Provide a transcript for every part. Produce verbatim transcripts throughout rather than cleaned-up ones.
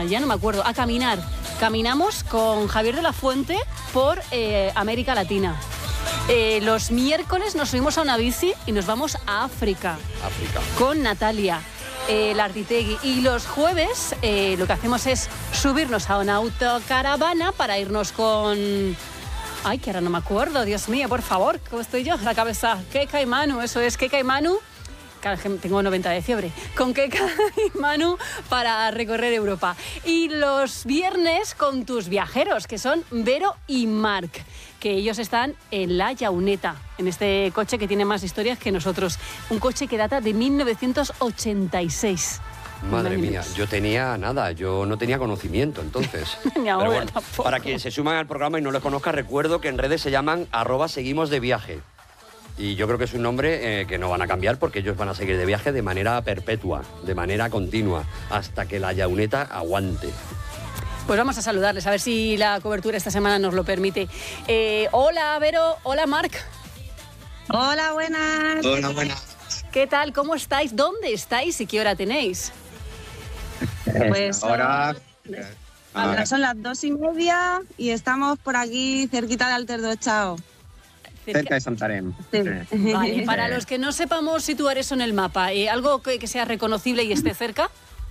ya no me acuerdo, a caminar. Caminamos con Javier de la Fuente por eh, América Latina. Eh, los miércoles nos subimos a una bici y nos vamos a África. África. Con Natalia eh, Larditegui. Y los jueves eh, lo que hacemos es subirnos a una autocaravana para irnos con... Ay, que ahora no me acuerdo, Dios mío, por favor, ¿cómo estoy yo? La cabeza. Keka y Manu, eso es, Keka y Manu. Tengo noventa de fiebre. Con Keka y Manu para recorrer Europa. Y los viernes con tus viajeros, que son Vero y Marc, que ellos están en La Llauneta, en este coche que tiene más historias que nosotros. Un coche que data de mil novecientos ochenta y seis. Madre mía, yo tenía nada, yo no tenía conocimiento entonces. Mi Pero bueno, para quien se suman al programa y no les conozca, recuerdo que en redes se llaman arroba seguimos de viaje. Y yo creo que es un nombre eh, que no van a cambiar porque ellos van a seguir de viaje de manera perpetua, de manera continua, hasta que La Llauneta aguante. Pues vamos a saludarles, a ver si la cobertura esta semana nos lo permite. Eh, hola, Vero. Hola, Marc. Hola, buenas. Hola, buenas. ¿Qué tal? ¿Cómo estáis? ¿Dónde estáis y qué hora tenéis? Pues ahora... ahora son las dos y media y estamos por aquí cerquita de Alter do Chao. Cerca de Santarém. Sí. Sí. Vale, para los que no sepamos situar eso en el mapa, ¿eh? ¿Algo que, que sea reconocible y esté cerca?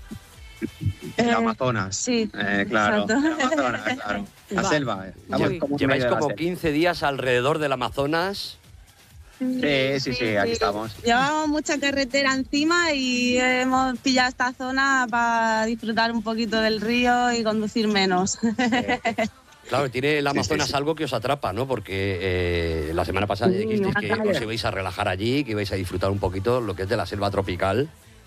El Amazonas. Sí, eh, claro. exacto. El Amazonas, claro. La Va. selva. Eh. Estamos Uy. como en Lleváis medio de la como selva. quince días alrededor del Amazonas. Sí, sí, sí, aquí estamos. Llevamos mucha carretera encima y hemos pillado esta zona para disfrutar un poquito del río y conducir menos. Claro, tiene el Amazonas sí, sí. algo que os atrapa, ¿no? Porque eh, la semana pasada ya dijisteis que os ibais a relajar allí, que ibais a disfrutar un poquito lo que es de la selva tropical.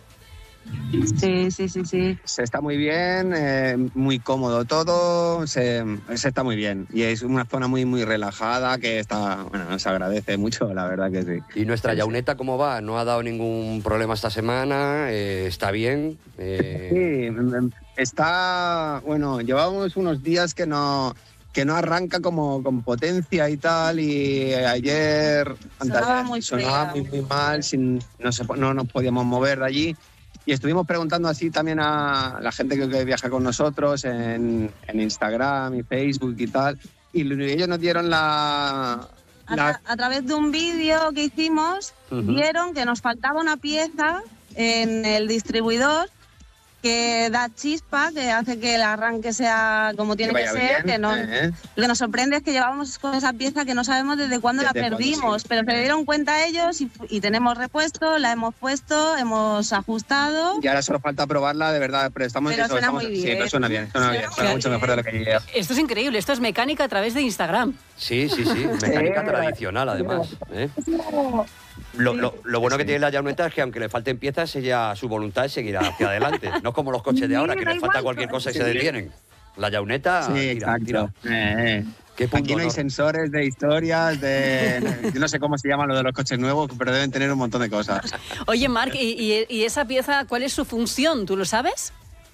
Sí, sí, sí, sí. Se está muy bien, eh, muy cómodo todo, se, se está muy bien. Y es una zona muy, muy relajada que está, bueno, nos agradece mucho, la verdad que sí. ¿Y nuestra Sí, sí. Llauneta cómo va? ¿No ha dado ningún problema esta semana? Eh, ¿Está bien? Eh... Sí, está, bueno, llevamos unos días que no... que no arranca como con potencia y tal, y ayer Sonaba muy sonaba fea. muy, muy mal, sin, no, se, no nos podíamos mover de allí. Y estuvimos preguntando así también a la gente que, que viaja con nosotros en, en Instagram y Facebook y tal, y ellos nos dieron la... A, la tra- a través de un vídeo que hicimos, Ujú. vieron que nos faltaba una pieza en el distribuidor que da chispa, que hace que el arranque sea como tiene que, vaya ser, bien, que no, ¿eh? lo que nos sorprende es que llevamos con esa pieza que no sabemos desde cuándo la Desde cuándo, perdimos, sí. pero se dieron cuenta ellos y, y tenemos repuesto, la hemos puesto, hemos ajustado. Y ahora solo falta probarla, de verdad, pero estamos... Pero eso, suena estamos- muy Sí, bien. pero suena bien, suena bien, suena mucho mejor de lo que yo. Esto es increíble, esto es mecánica a través de Instagram. Sí, sí, sí, mecánica tradicional además. ¿eh? Lo, lo, lo bueno que tiene la Llauneta es que aunque le falten piezas, ella, su voluntad es seguir hacia adelante. No es como los coches de ahora, que da les falta igual, cualquier cosa y sí. se detienen. La Llauneta, Sí, tira, exacto. tira. Eh, eh. Qué punto Aquí no hay honor. sensores de historias, de... Yo no sé cómo se llama lo de los coches nuevos, pero deben tener un montón de cosas. Oye, Marc, ¿y, y, y esa pieza cuál es su función? ¿Tú lo sabes?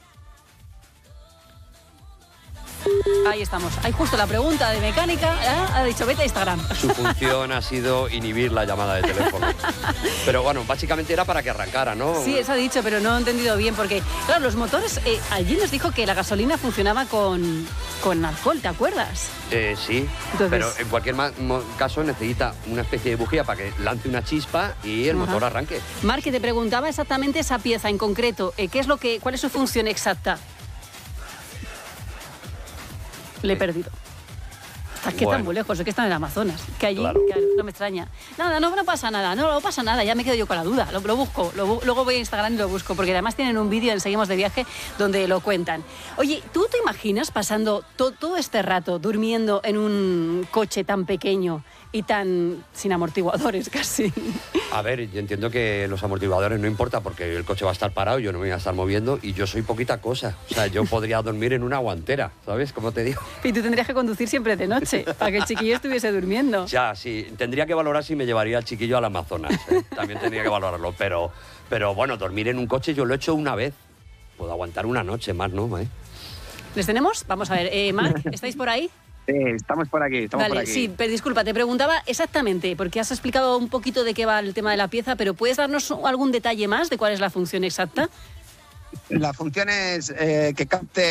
Ahí estamos. Hay justo la pregunta de mecánica. ¿eh? Ha dicho, vete a Instagram. Su función ha sido inhibir la llamada de teléfono. Pero bueno, básicamente era para que arrancara, ¿no? Sí, eso ha dicho, pero no he entendido bien porque, claro, los motores, eh, allí nos dijo que la gasolina funcionaba con, con alcohol, ¿te acuerdas? Eh, sí, Entonces- pero en cualquier ma- mo- caso necesita una especie de bujía para que lance una chispa y el Ajá. motor arranque. Marc, que te preguntaba exactamente esa pieza en concreto. Eh, ¿qué es lo que, ¿Cuál es su función exacta? Le he perdido. Es que Bueno. están muy lejos, es que están en el Amazonas. Que allí, Claro. claro, no me extraña. Nada, no, no pasa nada, no, no pasa nada, ya me quedo yo con la duda. Lo, lo busco, lo bu- luego voy a Instagram y lo busco, porque además tienen un vídeo en Seguimos de Viaje donde lo cuentan. Oye, ¿tú te imaginas pasando to- todo este rato durmiendo en un coche tan pequeño y tan sin amortiguadores casi? A ver, yo entiendo que los amortiguadores no importa porque el coche va a estar parado, yo no me voy a estar moviendo y yo soy poquita cosa. O sea, yo podría dormir en una guantera, ¿sabes? ¿Cómo te digo? Y tú tendrías que conducir siempre de noche, para que el chiquillo estuviese durmiendo. Ya, sí, tendría que valorar si me llevaría al chiquillo al Amazonas, ¿eh? También tendría que valorarlo, pero, pero bueno, dormir en un coche yo lo he hecho una vez. Puedo aguantar una noche más, ¿no? ¿Eh? ¿Les tenemos? Vamos a ver. Eh, Marc, ¿estáis por ahí? Sí, estamos por aquí, estamos Vale, por aquí. sí, pero disculpa, te preguntaba exactamente, porque has explicado un poquito de qué va el tema de la pieza, pero ¿puedes darnos algún detalle más de cuál es la función exacta? La función es eh, que capte